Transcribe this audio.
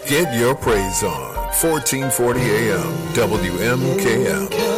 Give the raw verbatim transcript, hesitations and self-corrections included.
Get your praise on. fourteen forty A M W M K M.